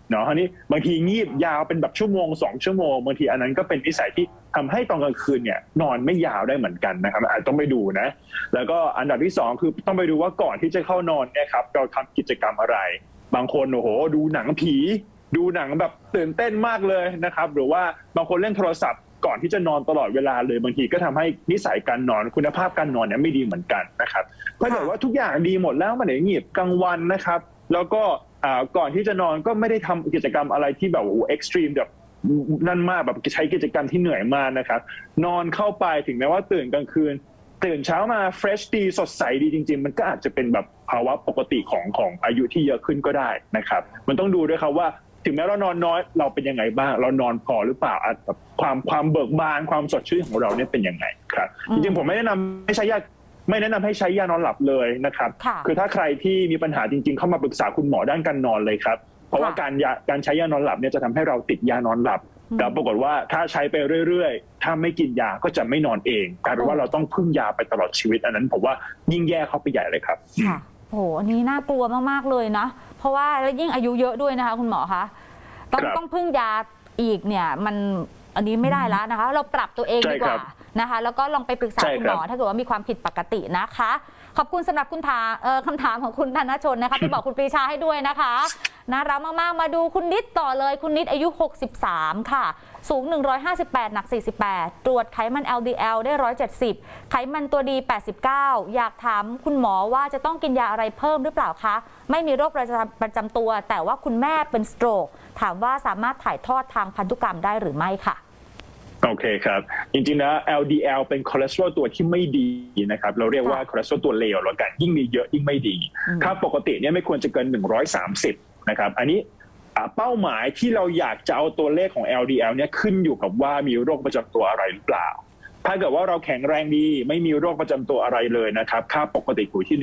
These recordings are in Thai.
เนาะทีนี้บางทีงีบยาวเป็นแบบชั่วโมง2 ชั่วโมงบางทีอันนั้นก็เป็นนิสัยที่ทำให้ตอนกลางคืนเนี่ยนอนไม่ยาวได้เหมือนกันนะครับอาจต้องไปดูนะแล้วก็อันดับที่2คือต้องไปดูว่าก่อนที่จะเข้านอนเนี่ยครับเราทำกิจกรรมอะไรบางคนโอ้โหดูหนังผีดูหนังแบบตื่นเต้นมากเลยนะครับหรือว่าบางคนเล่นโทรศัพท์ก่อนที่จะนอนตลอดเวลาเลยบางทีก็ทำให้นิสัยการนอนคุณภาพการนอนเนี่ยไม่ดีเหมือนกันนะครับถ้าเกิดว่าทุกอย่างดีหมดแล้วมันไหนงีบกลางวันนะครับแล้วก็ก่อนที่จะนอนก็ไม่ได้ทำกิจกรรมอะไรที่แบบโอ้โหเอ็กซ์ตรีมแบบนั่นมากแบบใช้กิจกรรมที่เหนื่อยมากนะครับนอนเข้าไปถึงแม้ว่าตื่นกลางคืนตื่นเช้ามาเฟรชดีสดใสดีจริงๆมันก็อาจจะเป็นแบบภาวะปกติของอายุที่เยอะขึ้นก็ได้นะครับมันต้องดูด้วยครับว่าถึงแม้เรานอนน้อยเราเป็นยังไงบ้างเรานอนพอหรือเปล่าความเบิกบานความสดชื่นของเราเนี่ยเป็นยังไงครับจริงๆผมไม่แนะนำให้ใช้ยานอนหลับเลยนะครับคือถ้าใครที่มีปัญหาจริงๆเข้ามาปรึกษาคุณหมอด้านการนอนเลยครับเพราะว่าการใช้ยานอนหลับเนี่ยจะทำให้เราติดยานอนหลับแต่ปรากฏว่าถ้าใช้ไปเรื่อยๆถ้าไม่กินยาก็จะไม่นอนเองกลายเป็นว่าเราต้องพึ่งยาไปตลอดชีวิตอันนั้นผมว่ายิ่งแย่เข้าไปใหญ่เลยครับค่ะโหอันนี้น่ากลัวมากๆเลยนะเพราะว่ายิ่งอายุเยอะด้วยนะคะคุณหมอคะต้องพึ่งยาอีกเนี่ยมันอันนี้ไม่ได้แล้วนะคะเราปรับตัวเองดีกว่านะคะแล้วก็ลองไปปรึกษาคุณหมอถ้าเกิดว่ามีความผิดปกตินะคะขอบคุณสำหรับคำถามของคุณธนชนนะคะที่บอกคุณปรีชาให้ด้วยนะคะน่ารักมากๆมาดูคุณนิดต่อเลยคุณนิดอายุ63ค่ะสูง158หนัก48ตรวจไขมัน LDL ได้170ไขมันตัวดี89อยากถามคุณหมอว่าจะต้องกินยาอะไรเพิ่มหรือเปล่าคะไม่มีโรคประจำตัวแต่ว่าคุณแม่เป็นสโตรกถามว่าสามารถถ่ายทอดทางพันธุกรรมได้หรือไม่ค่ะโอเคครับจริงๆนะ LDL เป็นคอเลสเตอรอลตัวที่ไม่ดีนะครับเราเรียกว่าคอเลสเตอรอลตัวเลวแล้วกันยิ่งมีเยอะยิ่งไม่ดีค่าปกติเนี่ยไม่ควรจะเกิน130นะครับอันนี้เป้าหมายที่เราอยากจะเอาตัวเลขของ LDL เนี่ยขึ้นอยู่กับว่ามีโรคประจำตัวอะไรหรือเปล่าถ้าเกิดว่าเราแข็งแรงดีไม่มีโรคประจำตัวอะไรเลยนะครับค่าปกติอยู่ที่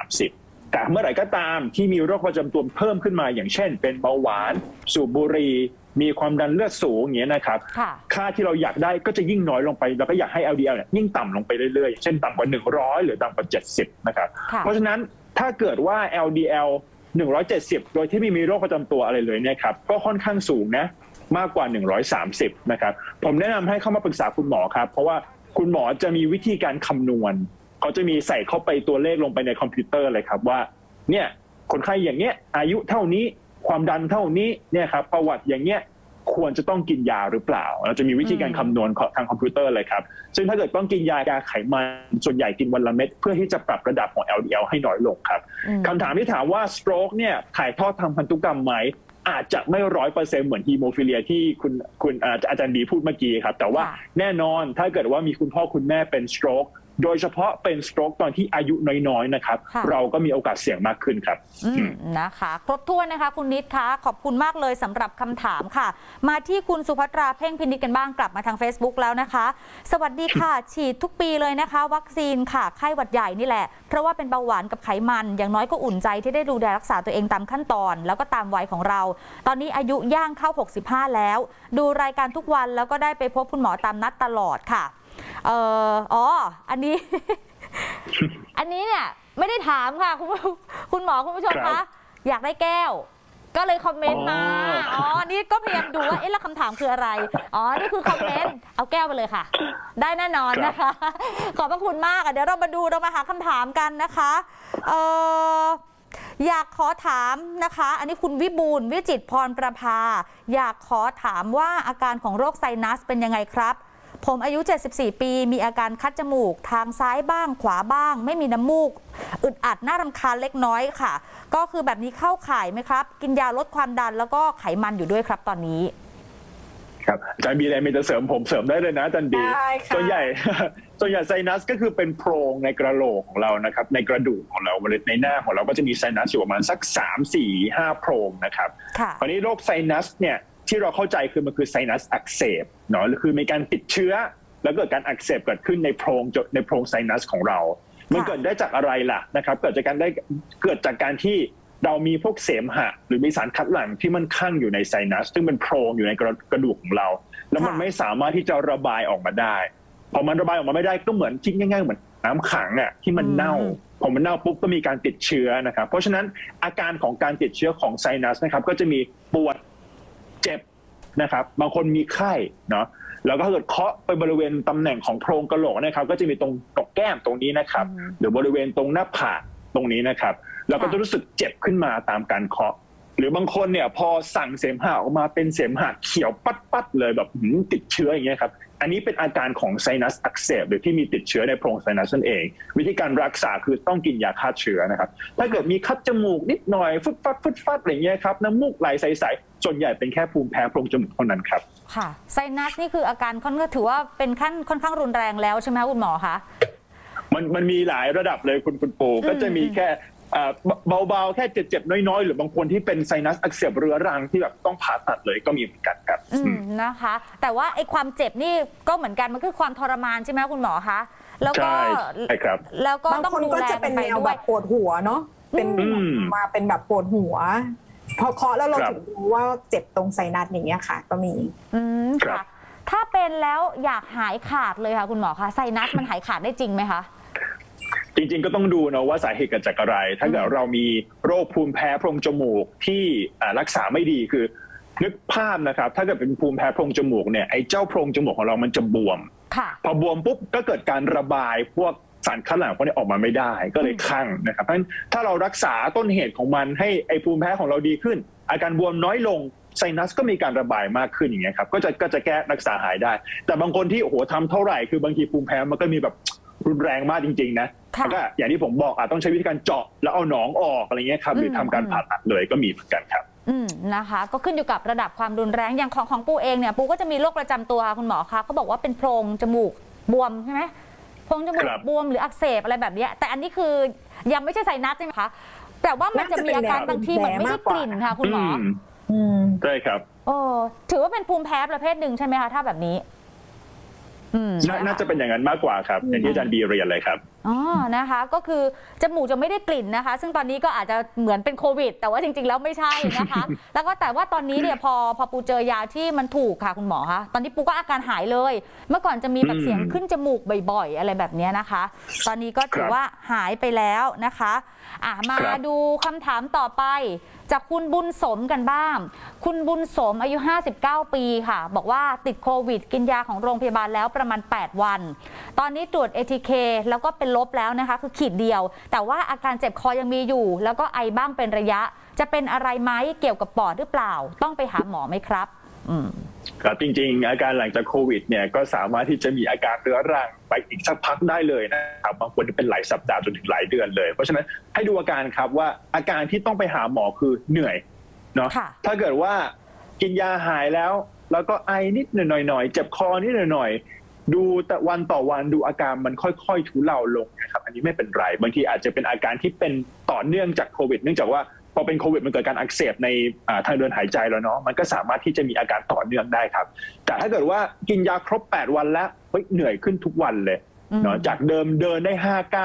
130แต่เมื่อไหร่ก็ตามที่มีโรคประจำตัวเพิ่มขึ้นมาอย่างเช่นเป็นเบาหวานสูบบุหรี่มีความดันเลือดสูงอย่างเงี้ยนะครับค่าที่เราอยากได้ก็จะยิ่งน้อยลงไปแล้วก็อยากให้ LDL เนี่ยยิ่งต่ำลงไปเรื่อยๆเช่นต่ำกว่า100หรือต่ำกว่า70นะครับเพราะฉะนั้นถ้าเกิดว่า LDL 170โดยที่ไม่มีโรคประจำตัวอะไรเลยเนี่ยครับก็ค่อนข้างสูงนะมากกว่า130นะครับผมแนะนำให้เข้ามาปรึกษาคุณหมอครับเพราะว่าคุณหมอจะมีวิธีการคำนวณเขาจะมีใส่เข้าไปตัวเลขลงไปในคอมพิวเตอร์เลยครับว่าเนี่ยคนไข้อย่างเงี้ยอายุเท่านี้ความดันเท่านี้เนี่ยครับประวัติอย่างเงี้ยควรจะต้องกินยาหรือเปล่าเราจะมีวิธีการคำนวณทางคอมพิวเตอร์เลยครับซึ่งถ้าเกิดต้องกินยาไขมันส่วนใหญ่กินวันละเม็ดเพื่อที่จะปรับระดับของ LDL ให้น้อยลงครับคำถามที่ถามว่า stroke เนี่ยถ่ายทอดทางพันธุกรรมไหมอาจจะไม่100%เหมือนฮีโมฟิเลียที่คุณอาจารย์ดีพูดเมื่อกี้ครับแต่ว่าแน่นอนถ้าเกิดว่ามีคุณพ่อคุณแม่เป็น strokeโดยเฉพาะเป็น stroke ตอนที่อายุน้อยๆนะครับเราก็มีโอกาสเสี่ยงมากขึ้นครับนะคะครบถ้วนนะคะคุณนิดคะขอบคุณมากเลยสำหรับคำถามค่ะมาที่คุณสุภัตราเพ่งพินิจกันบ้างกลับมาทาง Facebook แล้วนะคะสวัสดีค่ะฉีดทุกปีเลยนะคะวัคซีนค่ะไข้หวัดใหญ่นี่แหละเพราะว่าเป็นเบาหวานกับไขมันอย่างน้อยก็อุ่นใจที่ได้ดูแลรักษาตัวเองตามขั้นตอนแล้วก็ตามวัยของเราตอนนี้อายุย่างเข้า65แล้วดูรายการทุกวันแล้วก็ได้ไปพบคุณหมอตามนัดตลอดค่ะอันนี้ อันนี้เนี่ยไม่ได้ถามค่ะคุณหมอคุณผู้ชมคะอยากได้แก้วก็เลยคอมเมนต์มานี่ก็พยายามดูว่าแล้วคำถามคืออะไรนี่คือคอมเมนต์เอาแก้วไปเลยค่ะได้แน่นอนนะคะขอบพระคุณมากเดี๋ยวเรามาหาคำถามกันนะคะอยากขอถามนะคะอันนี้คุณวิบูลย์วิจิตรพรประภาอยากขอถามว่าอาการของโรคไซนัสเป็นยังไงครับผมอายุ74ปีมีอาการคัดจมูกทางซ้ายบ้างขวาบ้างไม่มีน้ำมูกอึดอัดน่ารำคาญเล็กน้อยค่ะก็คือแบบนี้เข้าข่ายไหมครับกินยาลดความดันแล้วก็ไขมันอยู่ด้วยครับตอนนี้ครับอาจารย์บีอะไรมีจะเสริมผมเสริมได้เลยนะอาจารย์บีส่วนใหญ่ไซนัสก็คือเป็นโพรงในกระโหลกของเรานะครับในกระดูกของเราในหน้าของเราก็จะมีไซนัสอยู่ประมาณสัก3-4-5 โพรงนะครับคราวนี้โรคไซนัสเนี่ยที่เราเข้าใจคือมันคือไซนัสอักเสบเนาะคือมีการติดเชื้อแล้วเกิดการอักเสบเกิดขึ้นในโพรงไซนัสของเรามันเกิดได้จากอะไรล่ะนะครับเกิดจากการที่เรามีพวกเสมหะหรือมีสารคัดหลั่งที่มันคั่งอยู่ในไซนัสซึ่งเป็นโพรงอยู่ในกระดูกของเราแล้วมันไม่สามารถที่จะระบายออกมาได้พอมันระบายออกมาไม่ได้ก็เหมือนคิดง่ายๆเหมือนน้ำขังอ่ะที่มันเน่าพอมันเน่าปุ๊บก็มีการติดเชื้อนะครับเพราะฉะนั้นอาการของการติดเชื้อของไซนัสนะครับก็จะมีปวดนะครับบางคนมีไข้เนาะแล้วก็ถ้าเกิดเคาะไปบริเวณตำแหน่งของโพรงกะโหลกนะครับก็จะมีตรงแก้มตรงนี้นะครับหรือบริเวณตรงหน้าผากตรงนี้นะครับเราก็จะรู้สึกเจ็บขึ้นมาตามการเคาะหรือบางคนเนี่ยพอสั่งเสมหะออกมาเป็นเสมหะเขียวปัดๆเลยแบบติดเชื้ออย่างเงี้ยครับอันนี้เป็นอาการของไซนัสอักเสบหรือที่มีติดเชื้อในโพรงไซนัสนั่นเองวิธีการรักษาคือต้องกินยาฆ่าเชื้อนะครับถ้าเกิดมีคัดจมูกนิดหน่อยฟึดฟัดอะไรเงี้ยครับน้ำมูกไหลใสๆส่วนใหญ่เป็นแค่ภูมิแพ้โพรงจมูกเท่านั้นครับค่ะไซนัสนี่คืออาการค่อนข้างถือว่าเป็นขั้นค่อนข้างรุนแรงแล้วใช่ไหมคะคุณหมอคะมันมีหลายระดับเลยคุณปูก็จะมีแค่เบาๆแค่เจ็บๆน้อยๆหรือบางคนที่เป็นไซนัสอักเสบเรื้อรังที่แบบต้องผ่าตัดเลยก็มีเหมือนกันครับนะคะแต่ว่าไอ้ความเจ็บนี่ก็เหมือนกันมันคือความทรมานใช่ไหมคุณหมอคะแล้วก็ใช่ครับแล้วก็ต้องดูแลจะเป็นแนวแบบปวดหัวเนาะเป็นมาเป็นแบบปวดหัวพอเคาะแล้วเราถึงรู้ว่าเจ็บตรงไซนัสอย่างเงี้ยค่ะก็มีค่ะถ้าเป็นแล้วอยากหายขาดเลยค่ะคุณหมอคะไซนัสมันหายขาดได้จริงไหมคะจริงๆก็ต้องดูนะว่าสาเหตุเกิดจากอะไรถ้าเกิดเรามีโรคภูมิแพ้โพรงจมูกที่รักษาไม่ดีคือนึกภาพนะครับถ้าเกิดเป็นภูมิแพ้โพรงจมูกเนี่ยไอ้เจ้าโพรงจมูกของเรามันจะบวมพอบวมปุ๊บก็เกิดการระบายพวกสารคัดหลั่งพวกนี้ออกมาไม่ได้ก็เลยคั่งนะครับเพราะฉะนั้นถ้าเรารักษาต้นเหตุของมันให้ไอ้ภูมิแพ้ของเราดีขึ้นอาการบวมน้อยลงไซนัสก็มีการระบายมากขึ้นอย่างเงี้ยครับก็จะแก้รักษาหายได้แต่บางคนที่โอ้โหทำเท่าไหร่คือบางทีภูมิแพ้มันก็มีแบบรุนแรงมากจริงๆนะแล้วก็อย่างที่ผมบอกต้องใช้วิธีการเจาะแล้วเอาหนองออกอะไรเงี้ยครับหรือทำการผ่าตัดเลยก็มีเหมือนกันครับนะคะก็ขึ้นอยู่กับระดับความรุนแรงอย่างของปูเองเนี่ยปูก็จะมีโรคประจำตัวค่ะคุณหมอคะเขาบอกว่าเป็นโพรงจมูกบวมใช่ไหมโพรงจมูกบวมหรืออักเสบอะไรแบบนี้แต่อันนี้คือยังไม่ใช่ไซนัสใช่ไหมคะแต่ว่ามันจะมีอาการบางทีเหมือนไม่ได้กลิ่นค่ะคุณหมอใช่ครับถือว่าเป็นภูมิแพ้ประเภทหนึ่งใช่ไหมคะถ้าแบบนี้น่าจะเป็นอย่างนั้นมากกว่าครับอย่างที่อาจารย์บีเรียนเลยครับนะคะก็คือจมูกจะไม่ได้กลิ่นนะคะซึ่งตอนนี้ก็อาจจะเหมือนเป็นโควิดแต่ว่าจริงๆแล้วไม่ใช่นะคะแล้วก็แต่ว่าตอนนี้เนี่ยพอปูเจอยาที่มันถูกค่ะคุณหมอคะตอนนี้ปูก็อาการหายเลยเมื่อก่อนจะมีแบบเสียงขึ้นจมูกบ่อยๆอะไรแบบนี้นะคะตอนนี้ก็ถือว่าหายไปแล้วนะคะมาดูคำถามต่อไปจากคุณบุญสมกันบ้างคุณบุญสมอายุ59ปีค่ะบอกว่าติดโควิดกินยาของโรงพยาบาลแล้วประมาณ8วันตอนนี้ตรวจ ATK แล้วก็เป็นลบแล้วนะคะคือขีดเดียวแต่ว่าอาการเจ็บคอยังมีอยู่แล้วก็ไอบ้างเป็นระยะจะเป็นอะไรไหมเกี่ยวกับปอดหรือเปล่าต้องไปหาหมอไหมครับครับจริงๆอาการหลังจากโควิดเนี่ยก็สามารถที่จะมีอาการเรื้อรังไปอีกสักพักได้เลยนะครับบางคนเป็นหลายสัปดาห์จนถึงหลายเดือนเลยเพราะฉะนั้นให้ดูอาการครับว่าอาการที่ต้องไปหาหมอคือเหนื่อยเนาะถ้าเกิดว่ากินยาหายแล้วก็ไอนิดหน่อยเจ็บคอนิดหน่อยดูแต่วันต่อวันดูอาการมันค่อยๆทุเลาลงนะครับอันนี้ไม่เป็นไรบางทีอาจจะเป็นอาการที่เป็นต่อเนื่องจากโควิดเนื่องจากว่าพอเป็นโควิดมันเกิดการอักเสบในทางเดินหายใจแล้วเนาะมันก็สามารถที่จะมีอาการต่อเนื่องได้ครับแต่ถ้าเกิดว่ากินยาครบ8วันแล้วเหนื่อยขึ้นทุกวันเลยเนาะจากเดิมเดินได้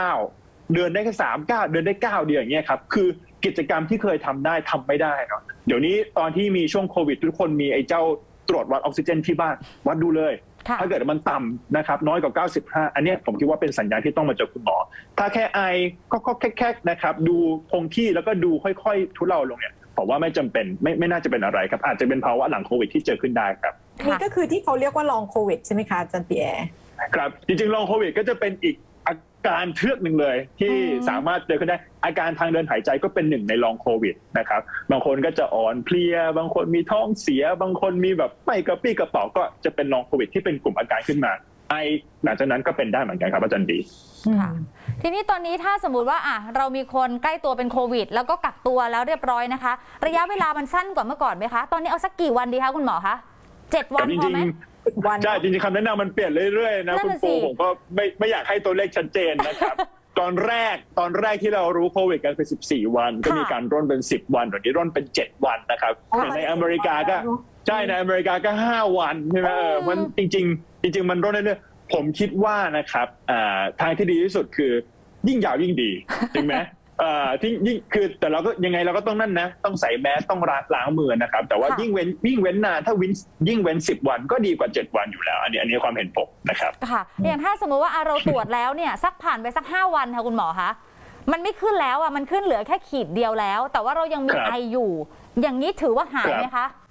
5-9เดินได้แค่3-9เดินได้9เดือนอย่างเงี้ยครับคือกิจกรรมที่เคยทำได้ทำไม่ได้เนาะเดี๋ยวนี้ตอนที่มีช่วงโควิดทุกคนมีไอ้เจ้าตรวจวัดออกซิเจนที่บ้านวัดดูเลยถ้าเกิดมันต่ำนะครับน้อยกว่า95อันนี้ผมคิดว่าเป็นสัญญาณที่ต้องมาเจอคุณหมอถ้าแค่ไอก็แค่นะครับดูคงที่แล้วก็ดูค่อยๆทุเลาลงเนี่ยผมว่าไม่จำเป็นไม่น่าจะเป็นอะไรครับอาจจะเป็นภาวะหลังโควิดที่เจอขึ้นได้ครับนี่ก็คือที่เขาเรียกว่าลองโควิดใช่ไหมคะอาจารย์ปีแอร์ครับจริงๆลองโควิดก็จะเป็นอีกอาการเทือกหนึ่งเลยที่สามารถเจอขึ้นได้อาการทางเดินหายใจก็เป็นหนึ่งในลองโควิดนะครับบางคนก็จะอ่อนเพลียบางคนมีท้องเสียบางคนมีแบบไม่กระปี้กระเป๋าก็จะเป็นลองโควิดที่เป็นกลุ่มอาการขึ้นมาไอหลังจากนั้นก็เป็นได้เหมือนกันครับอาจารย์ดีค่ะทีนี้ตอนนี้ถ้าสมมุติว่าเรามีคนใกล้ตัวเป็นโควิดแล้วก็กักตัวแล้วเรียบร้อยนะคะระยะเวลามันสั้นกว่าเมื่อก่อนไหมคะตอนนี้เอาสักกี่วันดีคะคุณหมอคะ7 วันพอไหมใช่จริงๆคำแนะนำมันเปลี่ยนเรื่อยๆนะคุณปูผมก็ไม่อยากให้ตัวเลขชัดเจนนะครับตอนแรกที่เรารู้โควิดกันเป็น14วันก็มีการร่นเป็น10วันตอนนี้ร่นเป็น7วันนะครับแต่ในอเมริกาก็ใช่ในอเมริกาก็5วันใช่ไหมมันจริงมันร่นเรื่อยๆผมคิดว่านะครับทางที่ดีที่สุดคือยิ่งยาวยิ่งดีจริงไหมที่ยิ่งคือแต่เราก็ยังไงเราก็ต้องนั่นนะต้องใส่แมสต้องล้างมือนะครับแต่ว่ายิ่งเว้นนานถ้ายิ่งเว้น10วันก็ดีกว่า7วันอยู่แล้วอันนี้ความเห็นผมนะครับค่ะอย่างถ้าสมมติว่าเราตรวจแล้วเนี่ยสักผ่านไปสัก5วันค่ะคุณหมอคะมันไม่ขึ้นแล้วมันขึ้นเหลือแค่ขีดเดียวแล้วแต่ว่าเรายังมีไออยู่อย่างนี้ถือว่าหายไหมคะ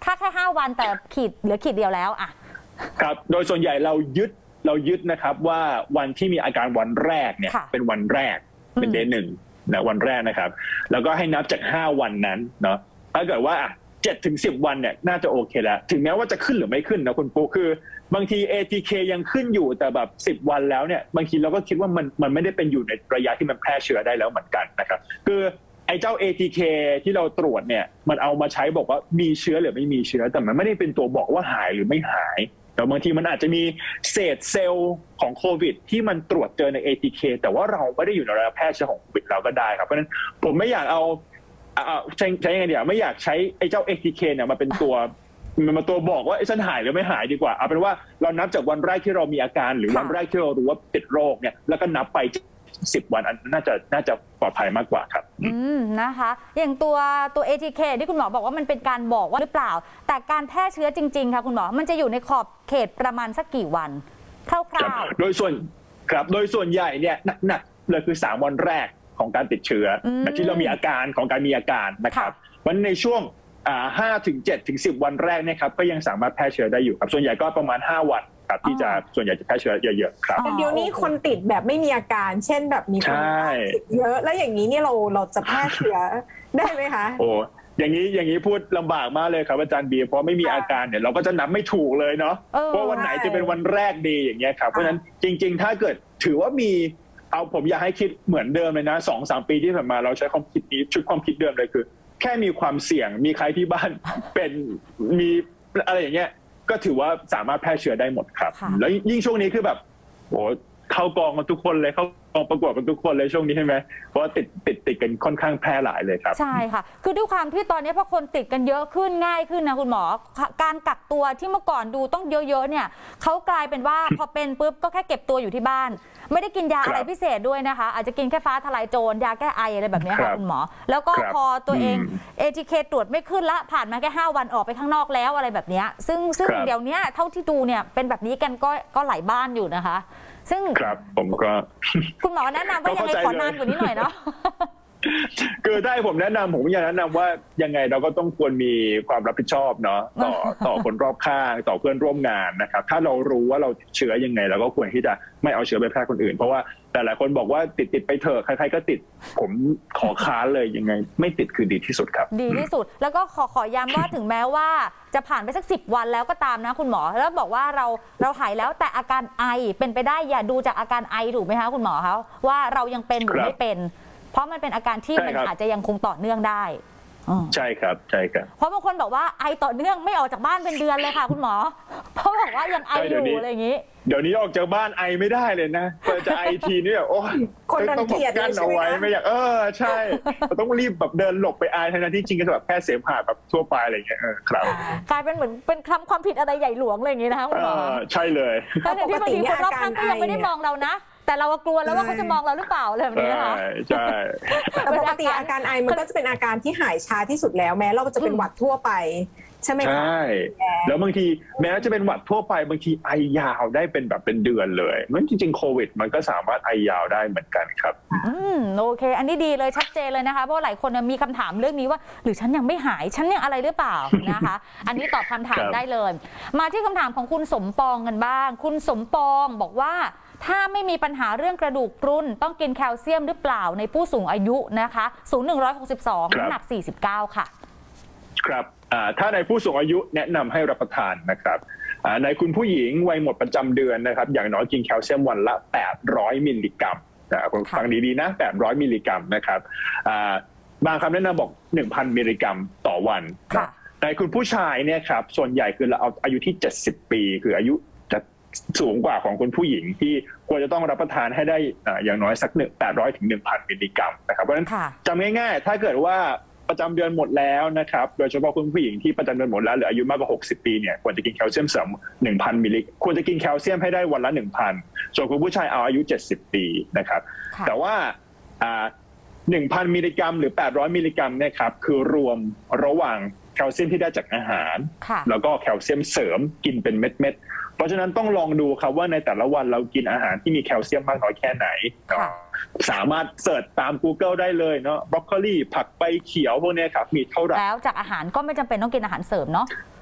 ถ้าแค่5 วันแต่ขีดเหลือขีดเดียวแล้วอ่ะครับโดยส่วนใหญ่เรายึดนะครับว่าวันที่มีอาการวันแรกเนี่ยเป็นวันแรกเป็นเดย์หนึ่งนะวันแรกนะครับแล้วก็ให้นับจาก5 วันนั้นเนาะถ้าเกิดว่า7 ถึง 10 วันเนี่ยน่าจะโอเคแล้วถึงแม้ว่าจะขึ้นหรือไม่ขึ้นนะคุณปุ๊คือบางที ATK ยังขึ้นอยู่แต่แบบ10 วันแล้วเนี่ยบางทีเราก็คิดว่ามันไม่ได้เป็นอยู่ในระยะที่มันแพร่เชื้อได้แล้วเหมือนกันนะครับคือไอ้เจ้า ATK ที่เราตรวจเนี่ยมันเอามาใช้บอกว่ามีเชื้อหรือไม่มีเชื้อแต่มันไม่ได้เป็นตัวบอกว่าหายหรือไม่หายแต่บางทีมันอาจจะมีเศษเซลล์ของโควิดที่มันตรวจเจอใน ATK แต่ว่าเราไม่ได้อยู่ในระยะแพร่เชื้อของโควิดเราก็ได้ครับเพราะฉะนั้นผมไม่อยากเอาใช้ยังไงเดี๋ยวไม่อยากใช้ไอ้เจ้า ATK เนี่ยมาเป็นตัวบอกว่าฉันหายหรือไม่หายดีกว่าเอาเป็นว่าเรานับจากวันแรกที่เรามีอาการหรือวันแรกที่เรารู้ว่าติดโรคเนี่ยแล้วก็นับไป10 วันอันน่าจะปลอดภัยมากกว่าครับนะคะอย่างตัว ATK ที่คุณหมอบอกว่ามันเป็นการบอกว่าหรือเปล่าแต่การแพร่เชื้อจริงๆค่ะคุณหมอมันจะอยู่ในขอบเขตประมาณสักกี่วันคร่าวๆโดยส่วนใหญ่เนี่ยหนักเลยคือ3 วันแรกของการติดเชื้อที่เรามีอาการของการมีอาการนะครับวันในช่วง5 ถึง 7 ถึง 10 วันแรกเนี่ยครับก็ยังสามารถแพร่เชื้อได้อยู่ครับส่วนใหญ่ก็ประมาณ5 วันครับที่จะส่วนใหญ่จะแพร่เชื้อเยอะๆครับแต่เดี๋ยวนี้คนติดแบบไม่มีอาการเช่นแบบมีคนติดเยอะแล้วอย่างนี้เนี่ยเราจะแพร่เชื้อได้ไหมคะโอ้อย่างนี้พูดลำบากมากเลยครับอาจารย์บีเพราะไม่มีอาการเนี่ยเราก็จะนับไม่ถูกเลยเนาะเพราะวันไหนจะเป็นวันแรกดีอย่างเงี้ยครับเพราะฉะนั้นจริงๆถ้าเกิดถือว่ามีผมอยากให้คิดเหมือนเดิมเลยนะ2-3 ปีที่ผ่านมาเราใช้ความคิดนี้ชุดความคิดเดิมเลยคือแค่มีความเสี่ยงมีใครที่บ้านเป็นมีอะไรอย่างเงี้ยก็ถือว่าสามารถแพร่เชื้อได้หมดครับแล้วยิ่งช่วงนี้คือแบบโหเข้ากองกันทุกคนเลยเข้ากองประกวดกันทุกคนเลยช่วงนี้ใช่ไหมเพราะว่าติดกันค่อนข้างแพร่หลายเลยครับใช่ค่ะคือด้วยความที่ตอนนี้พอคนติดกันเยอะขึ้นง่ายขึ้นนะคุณหมอการกักตัวที่เมื่อก่อนดูต้องเยอะๆเนี่ยเขากลายเป็นว่าพอเป็นปุ๊บก็แค่เก็บตัวอยู่ที่บ้านไม่ได้กินยาอะไรพิเศษด้วยนะคะอาจจะกินแค่ฟ้าทลายโจรยาแก้ไออะไรแบบนี้ค่ะคุณหมอแล้วก็พอตัวเอง ATK ตรวจไม่ขึ้นละผ่านมาแค่5 วันออกไปข้างนอกแล้วอะไรแบบนี้ซึ่งเดี๋ยวนี้เท่าที่ดูเนี่ยเป็นแบบนี้กันก็หลายบ้านอยู่นะคะซึ่งครับผมก็คุณหมอแนะนำว่ายังไงขอนานกว่านี้หน่อยเนาะคือได้ผมแนะนำผมอยากแนะนำว่ายังไงเราก็ต้องควรมีความรับผิดชอบเนาะต่อคนรอบข้างต่อเพื่อนร่วมงานนะครับถ้าเรารู้ว่าเราติดเชื้อยังไงเราก็ควรที่จะไม่เอาเชื้อไปแพร่คนอื่นเพราะว่าแต่หลายคนบอกว่าติดไปเถอะใครๆก็ติดผมขอค้านเลยยังไงไม่ติดคือดีที่สุดครับดีที่สุดแล้วก็ขอย้ำว่าถึงแม้ว่าจะผ่านไปสัก10 วันแล้วก็ตามนะคุณหมอแล้วบอกว่าเราหายแล้วแต่อาการไอเป็นไปได้อย่าดูจากอาการไอถูกไหมคะคุณหมอคะว่าเรายังเป็นหรือไม่เป็นเพราะมันเป็นอาการที่มันอาจจะยังคงต่อเนื่องได้ใช่ครับเพราะบางคนบอกว่าไอต่อเนื่องไม่ออกจากบ้านเป็นเดือนเลยค่ะคุณหมอเพราะบอกว่ายังไออยู่อะไรอย่างนี้เดี๋ยวนี้ออกจากบ้านไอไม่ได้เลยนะจะไอทีนี่แบบโอ้คนรังเกียจกันเอาไว้ไม่อยากใช่ต้องรีบแบบเดินหลบไปไอทั้งที่จริงก็แบบแค่เสมหะแบบทั่วไปอะไรอย่างเงี้ยครับกลายเป็นเหมือนเป็นความผิดอะไรใหญ่หลวงอะไรอย่างนี้นะคะคุณหมอใช่เลยแต่ที่บางทีคนรอบข้างก็ยังไม่ได้มองเรานะแต่เรากลัวแล้วว่าเขาจะมองเราหรือเปล่าอะไรแบบนี้นะคะใช่แต่ปกติอาการไอมันก็จะเป็นอาการที่หายช้าที่สุดแล้วแม้เราจะเป็นหวัดทั่วไปใช่ไหมคะใช่แล้วบางทีแม้จะเป็นหวัดทั่วไปบางทีไอยาวได้เป็นแบบเป็นเดือนเลยมันจริงๆโควิดมันก็สามารถไอยาวได้เหมือนกันครับโอเคอันนี้ดีเลยชัดเจนเลยนะคะเพราะหลายคนมีคำถามเรื่องนี้ว่าหรือฉันยังไม่หายฉันยังอะไรหรือเปล่านะคะอันนี้ตอบคำถามได้เลยมาที่คำถามของคุณสมปองกันบ้างคุณสมปองบอกว่าถ้าไม่มีปัญหาเรื่องกระดูกพรุนต้องกินแคลเซียมหรือเปล่าในผู้สูงอายุนะคะสูง162น้ำหนัก49ค่ะครับถ้าในผู้สูงอายุแนะนำให้รับประทานนะครับในคุณผู้หญิงวัยหมดประจำเดือนนะครับอย่างน้อยกินแคลเซียมวันละ800 มิลลิกรัมฟังดีๆนะ800 มิลลิกรัมนะครับบางคำแนะนำบอก 1,000 มิลลิกรัมต่อวันในคุณผู้ชายเนี่ยครับส่วนใหญ่คือเราเอาอายุที่70 ปีคืออายุจะสูงกว่าของคุณผู้หญิงที่ควรจะต้องรับประทานให้ได้อย่างน้อยสัก800 ถึง 1,000 มิลลิกรัมนะครับเพราะฉะนั้นจำง่ายๆถ้าเกิดว่าประจำเดือนหมดแล้วนะครับโดยเฉพาะคุณผู้หญิงที่ประจำเดือนหมดแล้วหรืออายุมากกว่า60 ปีเนี่ยควรจะกินแคลเซียมเสริม 1,000 มิลลิควรจะกินแคลเซียมให้ได้วันละ 1,000 ส่วนคุณผู้ชายเอาอายุ70 ปีนะครับแต่ว่า1,000 มิลลิกรัมหรือ800 มิลลิกรัมเนี่ยครับคือรวมระหว่างแคลเซียมที่ได้จากอาหารแล้วก็แคลเซียมเสริมกินเป็นเม็ดๆเพราะฉะนั้นต้องลองดูครับว่าในแต่ละวันเรากินอาหารที่มีแคลเซียมมากน้อยแค่ไหนสามารถเสิร์ชตาม Google ได้เลยเนาะบรอกโคลีผักใบเขียวพวกนี้ครับมีเท่าไหร่แล้วจากอาหารก็ไม่จำเป็นต้องกินอาหารเสริมเนาะ